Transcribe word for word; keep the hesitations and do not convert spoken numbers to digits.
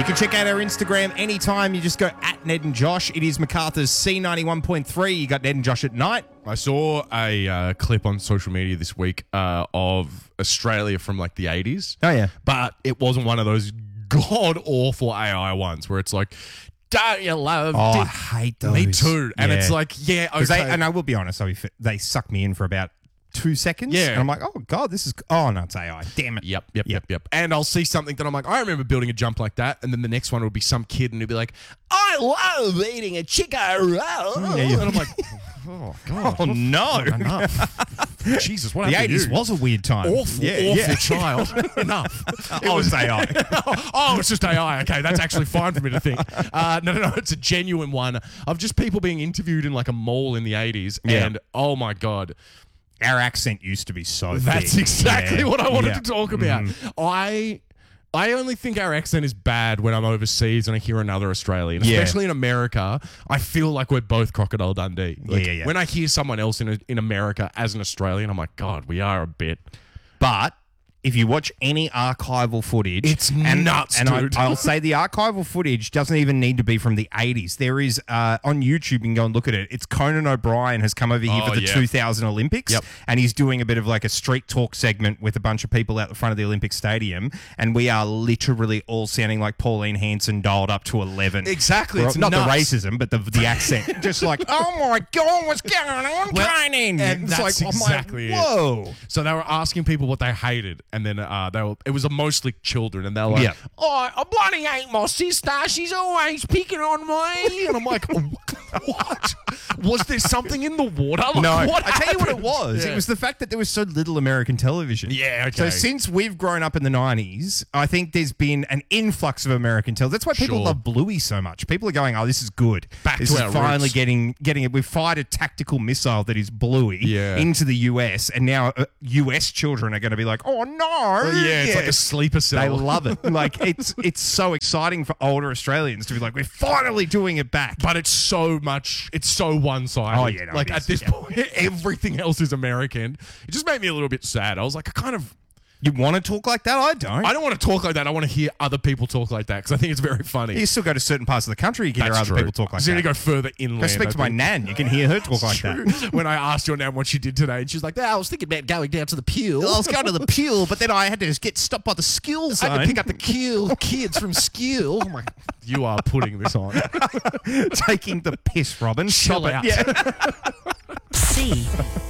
can check out our Instagram anytime. You just go at Ned and Josh. It is MacArthur's C ninety-one point three. You got Ned and Josh at night. I saw a uh, clip on social media this week uh, of Australia from like the eighties. Oh, yeah. But it wasn't one of those god-awful A I ones where it's like, don't you love Oh, it? I hate those. Me too. And Yeah. it's like, yeah, 'Cause okay. They, and I will be honest, I, they suck me in for about two seconds. Yeah. And I'm like, oh, God, this is... Oh, no, it's A I. Damn it. Yep, yep, yep, yep. And I'll see something that I'm like, I remember building a jump like that. And then the next one would be some kid and he'd be like, I love eating a chicken roll. Yeah, yeah. And I'm like, oh, God. Oh, no. Enough. Jesus, what The happened to eighties you? was a weird time. Awful, Yeah, awful yeah. child. Enough. Oh, it's A I. oh, it's just A I. Okay, that's actually fine for me to think. Uh, no, no, no, it's a genuine one of just people being interviewed in like a mall in the eighties. Yeah. And oh my God. Our accent used to be so That's thick. exactly Yeah. what I wanted Yeah. to talk about. I I only think our accent is bad when I'm overseas and I hear another Australian, Yeah. especially in America. I feel like we're both Crocodile Dundee. Like, Yeah, yeah, yeah. When I hear someone else in a, in America as an Australian, I'm like, God, we are a bit. But if you watch any archival footage, It's and, nuts, and dude. I, I'll say the archival footage doesn't even need to be from the eighties. There is uh, on YouTube, you can go and look at it. It's Conan O'Brien has come over here Oh, for the yeah. two thousand Olympics, Yep. and he's doing a bit of like a street talk segment with a bunch of people out the front of the Olympic Stadium, and we are literally all sounding like Pauline Hanson dialed up to eleven. Exactly. Well, It's not nuts. the racism, but the the accent. Just like, oh my God, what's going on, Well, Conan? and It's that's like, I'm exactly it. like, whoa. So they were asking people what they hated, and then uh, they were, it was mostly children, and they were like, Yeah. "Oh, I bloody hate my sister. She's always picking on me." And I'm like, "What? Was there something in the water?" Like, No, what I tell you what it happened? was. Yeah. It was the fact that there was so little American television. Yeah, okay. So since we've grown up in the nineties, I think there's been an influx of American television. That's why people Sure. love Bluey so much. People are going, "Oh, this is good. Back this to is our finally roots." getting getting it. We've fired a tactical missile that is Bluey Yeah. into the U S, and now uh, U S children are going to be like, "Oh no!" yeah, it's like a sleeper cell. They love it. Like it's it's so exciting for older Australians to be like, "We're finally doing it back." But it's so much, it's so one-sided. Oh, yeah, no, like it at is. this Yeah. point, everything else is American. It just made me a little bit sad. I was like, I kind of, You want to talk like that? I don't. I don't want to talk like that. I want to hear other people talk like that because I think it's very funny. You still go to certain parts of the country, you can hear That's other true. people talk like So you that. need to go further inland. Go speak I to my think. nan. You can hear her talk like True. that. When I asked your nan what she did today, and she's like, "Yeah, I was thinking about going down to the Peel. I was going to the Peel, but then I had to just get stopped by the skill I zone. had to pick up the Kiel kids from Skill." I'm like, you are putting this on. taking the piss, Robin. Chill Stop it. out. Yeah. C